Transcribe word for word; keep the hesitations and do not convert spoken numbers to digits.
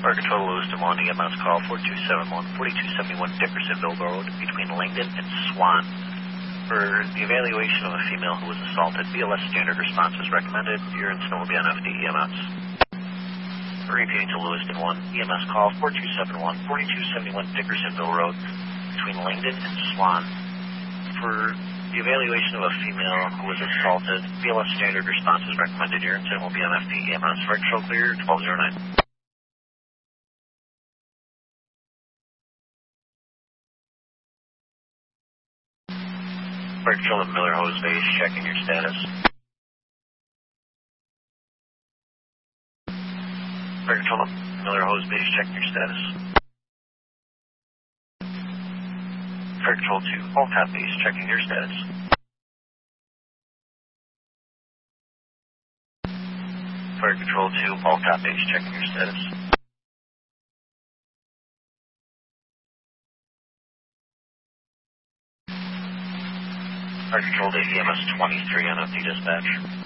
Fire Control Lewiston one, E M S call four two seven one, four two seven one Dickersonville Road between Langdon and Swan. For the evaluation of a female who was assaulted, B L S standard response is recommended. Your incident will be on F D E M S. Repeating to Lewiston one, E M S call four two seven one, four two seven one Dickersonville Road between Langdon and Swan. For the evaluation of a female who was assaulted, B L S standard response is recommended. Your incident will be on F D E M S. Fire Control clear, twelve oh nine. Fire Control at Miller Hose Base, checking your status. Fire Control at Miller Hose Base, checking your status. Fire Control to Alcott Base, checking your status. Fire Control to Alcott Base, checking your status. Fire Control to E M S twenty-three on empty dispatch.